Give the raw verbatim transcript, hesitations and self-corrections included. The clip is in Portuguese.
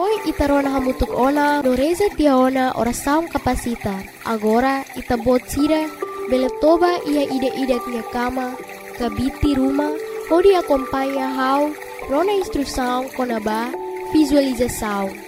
Noi itarona hamutuk ona no reza tiaona oração capacita. Agora itabot sira beletoba ia ida-ida tia kama kabiti rumah. Hodi acompanha how rona instrução konaba visualização.